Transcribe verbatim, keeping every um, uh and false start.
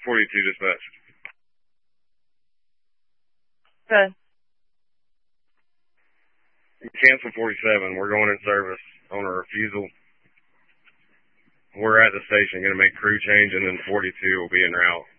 forty-two dispatch. Good. Cancel forty-seven. We're going in service on a refusal. We're at the station, going to make crew change, and then forty-two will be en route.